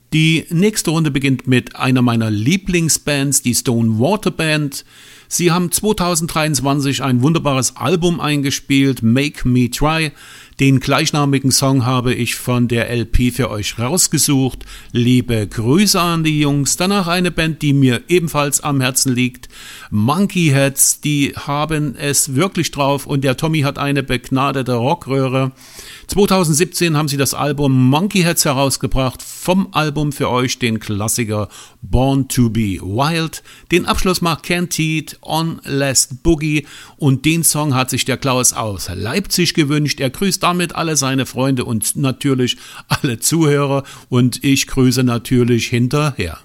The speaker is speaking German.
Die nächste Runde beginnt mit einer meiner Lieblingsbands, die Stone Water Band. Sie haben 2023 ein wunderbares Album eingespielt, Make Me Try. Den gleichnamigen Song habe ich von der LP für euch rausgesucht. Liebe Grüße an die Jungs. Danach eine Band, die mir ebenfalls am Herzen liegt. Monkey Heads, die haben es wirklich drauf und der Tommy hat eine begnadete Rockröhre. 2017 haben sie das Album Monkey Heads herausgebracht. Vom Album für euch den Klassiker Born to be Wild. Den Abschluss macht Ken Teat, On Last Boogie. Und den Song hat sich der Klaus aus Leipzig gewünscht. Er grüßt damit alle seine Freunde und natürlich alle Zuhörer. Und ich grüße natürlich hinterher.